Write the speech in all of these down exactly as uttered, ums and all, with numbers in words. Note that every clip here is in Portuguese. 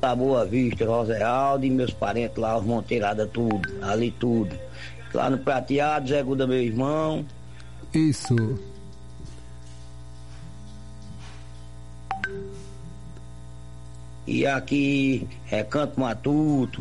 da Boa Vista, Roseraldo, e meus parentes lá, os Monteirada, tudo, ali tudo. Lá no Prateado, Zé Guda, meu irmão. Isso. E aqui, Recanto Matuto.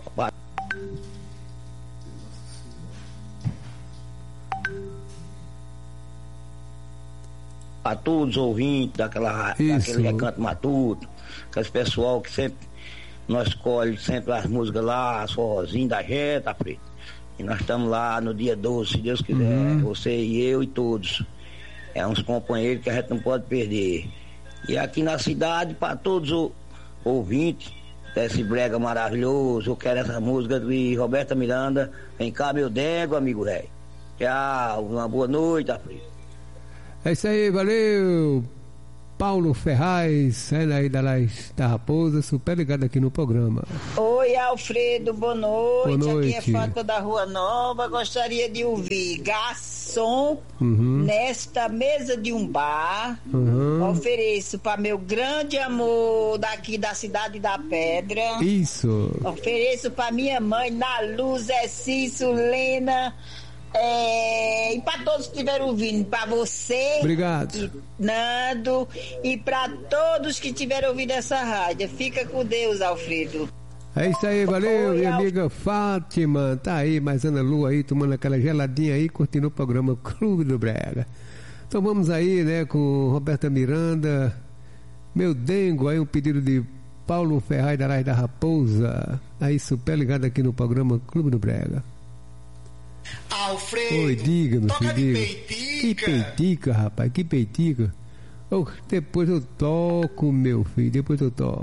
A todos os ouvintes daquela, daquele Recanto Matuto, aquele pessoal que sempre nós escolhe sempre as músicas lá, as forrozinhas da gente, tá, Preto? E nós estamos lá no dia doze, se Deus quiser, uhum. Você e eu e todos. É uns companheiros que a gente não pode perder. E aqui na cidade, para todos os ouvintes desse brega maravilhoso, eu quero essa música de Roberta Miranda. Vem cá, meu dengo, amigo velho. Tchau, uma boa noite, tá, Preto? É isso aí, valeu! Paulo Ferraz, ela aí da, da Raposa, super ligado aqui no programa. Oi, Alfredo, boa noite. Boa noite. Aqui é Fátima da Rua Nova. Gostaria de ouvir garçom uhum. nesta mesa de um bar. Uhum. Ofereço para meu grande amor daqui da Cidade da Pedra. Isso. Ofereço para minha mãe, Na Luz, é Cício, Lena. É, e para todos que estiveram ouvindo, para você, obrigado, e Nando, e para todos que estiveram ouvindo essa rádio. Fica com Deus, Alfredo. É isso aí, valeu. Oi, minha Alf... amiga Fátima, tá aí, mais Ana Lu aí, tomando aquela geladinha aí, curtindo o programa Clube do Brega. Então vamos aí, né, com Roberta Miranda, meu dengo, aí um pedido de Paulo Ferraz da Laje da Raposa, aí super ligado aqui no programa Clube do Brega. Alfredo, oi, diga, meu filho, diga. Peitica. Que peitica, rapaz, que peitica. Oh, depois eu toco, meu filho, depois eu toco.